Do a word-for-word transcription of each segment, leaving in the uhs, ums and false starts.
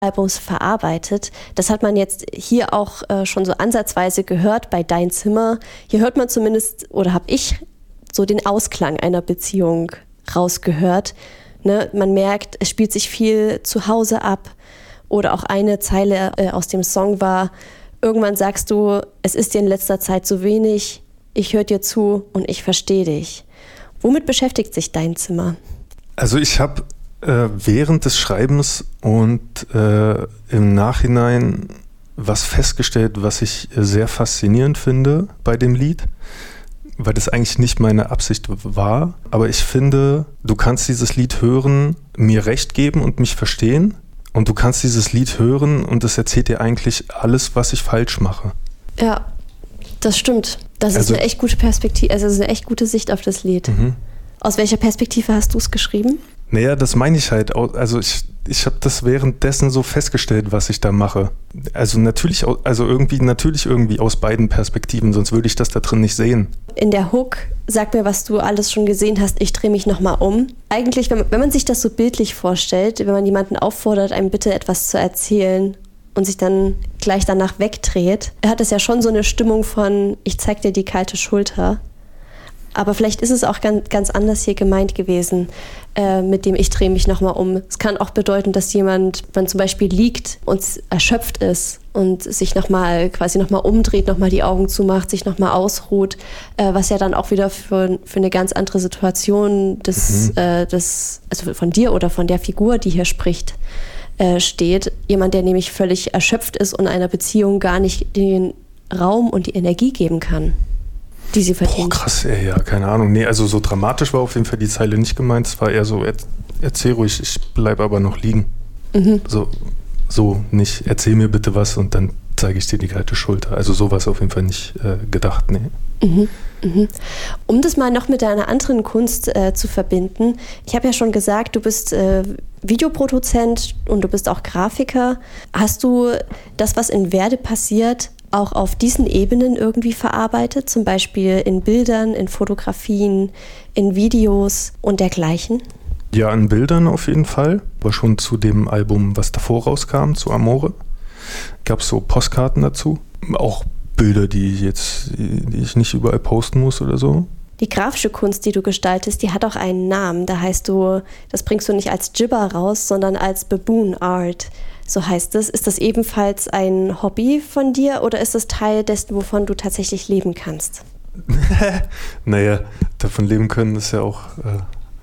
Albums verarbeitet. Das hat man jetzt hier auch äh, schon so ansatzweise gehört bei Dein Zimmer. Hier hört man zumindest, oder habe ich so den Ausklang einer Beziehung rausgehört. Ne? Man merkt, es spielt sich viel zu Hause ab. Oder auch eine Zeile äh, aus dem Song war, irgendwann sagst du, es ist dir in letzter Zeit zu wenig, ich höre dir zu und ich verstehe dich. Womit beschäftigt sich Dein Zimmer? Also ich habe äh, während des Schreibens und äh, im Nachhinein was festgestellt, was ich sehr faszinierend finde bei dem Lied, weil das eigentlich nicht meine Absicht war. Aber ich finde, du kannst dieses Lied hören, mir recht geben und mich verstehen. Und du kannst dieses Lied hören und es erzählt dir eigentlich alles, was ich falsch mache. Ja, das stimmt. Das also, ist eine echt gute Perspektive, also das ist eine echt gute Sicht auf das Lied. Mhm. Aus welcher Perspektive hast du es geschrieben? Naja, das meine ich halt. Also ich, ich habe das währenddessen so festgestellt, was ich da mache. Also natürlich, also irgendwie, natürlich irgendwie aus beiden Perspektiven, sonst würde ich das da drin nicht sehen. In der Hook, sag mir, was du alles schon gesehen hast, ich drehe mich nochmal um. Eigentlich, wenn man, wenn man sich das so bildlich vorstellt, wenn man jemanden auffordert, einem bitte etwas zu erzählen und sich dann gleich danach wegdreht, hat es ja schon so eine Stimmung von, ich zeig dir die kalte Schulter. Aber vielleicht ist es auch ganz, ganz anders hier gemeint gewesen, äh, mit dem ich drehe mich nochmal um. Es kann auch bedeuten, dass jemand, wenn zum Beispiel liegt und erschöpft ist und sich nochmal quasi nochmal umdreht, nochmal die Augen zumacht, sich nochmal ausruht, äh, was ja dann auch wieder für, für eine ganz andere Situation des, mhm. äh, des, also von dir oder von der Figur, die hier spricht, äh, steht. Jemand, der nämlich völlig erschöpft ist und einer Beziehung gar nicht den Raum und die Energie geben kann, die sie verdient. Boah, krass, ey, ja, keine Ahnung. Nee, also so dramatisch war auf jeden Fall die Zeile nicht gemeint. Es war eher so, er, erzähl ruhig, ich bleibe aber noch liegen. Mhm. So, so nicht, erzähl mir bitte was und dann zeige ich dir die kalte Schulter. Also so war es auf jeden Fall nicht äh, gedacht, nee. Mhm. Mhm. Um das mal noch mit deiner anderen Kunst äh, zu verbinden, ich habe ja schon gesagt, du bist äh, Videoproduzent und du bist auch Grafiker. Hast du das, was in Wehrde passiert, auch auf diesen Ebenen irgendwie verarbeitet, zum Beispiel in Bildern, in Fotografien, in Videos und dergleichen? Ja, in Bildern auf jeden Fall, aber schon zu dem Album, was davor rauskam, zu Amore, gab es so Postkarten dazu, auch Bilder, die ich jetzt, die ich nicht überall posten muss oder so. Die grafische Kunst, die du gestaltest, die hat auch einen Namen, da heißt du, das bringst du nicht als Gibber raus, sondern als Baboon Art. So heißt es. Ist das ebenfalls ein Hobby von dir oder ist das Teil dessen, wovon du tatsächlich leben kannst? Naja, davon leben können ist ja auch äh,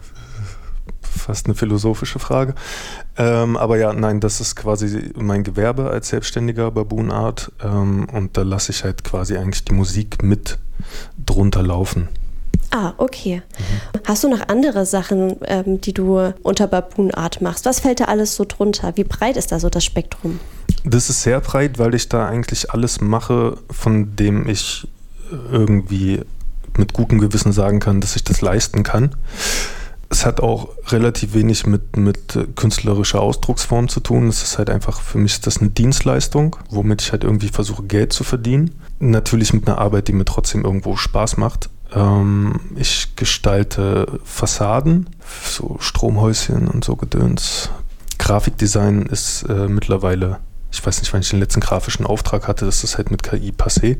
fast eine philosophische Frage. Ähm, aber ja, nein, das ist quasi mein Gewerbe als selbstständiger Baboon Art ähm, und da lasse ich halt quasi eigentlich die Musik mit drunter laufen. Ah, okay. Mhm. Hast du noch andere Sachen, ähm, die du unter Baboon Art machst? Was fällt da alles so drunter? Wie breit ist da so das Spektrum? Das ist sehr breit, weil ich da eigentlich alles mache, von dem ich irgendwie mit gutem Gewissen sagen kann, dass ich das leisten kann. Es hat auch relativ wenig mit, mit künstlerischer Ausdrucksform zu tun. Es ist halt einfach, für mich ist das eine Dienstleistung, womit ich halt irgendwie versuche, Geld zu verdienen. Natürlich mit einer Arbeit, die mir trotzdem irgendwo Spaß macht. Ähm, ich gestalte Fassaden, so Stromhäuschen und so Gedöns. Grafikdesign ist äh, mittlerweile, ich weiß nicht, wann ich den letzten grafischen Auftrag hatte, das ist halt mit K I passé.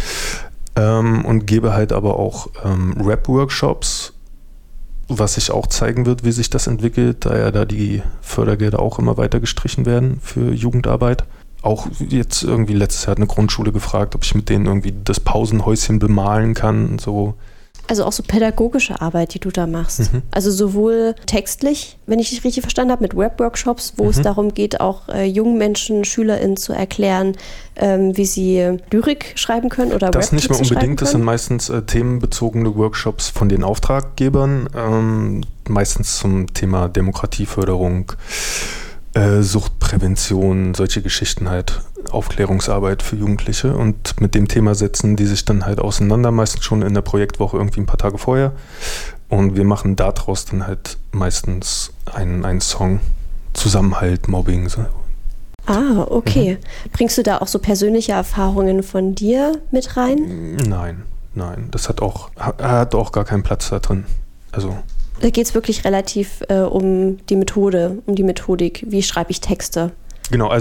Ähm, und gebe halt aber auch ähm, Rap-Workshops, was sich auch zeigen wird, wie sich das entwickelt, da ja da die Fördergelder auch immer weiter gestrichen werden für Jugendarbeit. Auch jetzt irgendwie letztes Jahr hat eine Grundschule gefragt, ob ich mit denen irgendwie das Pausenhäuschen bemalen kann. So. Also auch so pädagogische Arbeit, die du da machst. Mhm. Also sowohl textlich, wenn ich dich richtig verstanden habe, mit Web-Workshops, wo mhm. es darum geht, auch äh, jungen Menschen, SchülerInnen zu erklären, ähm, wie sie Lyrik schreiben können oder Das Rap nicht mehr unbedingt, das sind meistens äh, themenbezogene Workshops von den Auftraggebern, ähm, meistens zum Thema Demokratieförderung, Äh, Suchtprävention, solche Geschichten halt, Aufklärungsarbeit für Jugendliche und mit dem Thema setzen die sich dann halt auseinander, meistens schon in der Projektwoche irgendwie ein paar Tage vorher und wir machen daraus dann halt meistens einen, einen Song, Zusammenhalt, Mobbing. So. Ah, okay. Mhm. Bringst du da auch so persönliche Erfahrungen von dir mit rein? Nein, nein, das hat auch, hat auch gar keinen Platz da drin, also Da geht es wirklich relativ äh, um die Methode, um die Methodik. Wie schreibe ich Texte? Genau,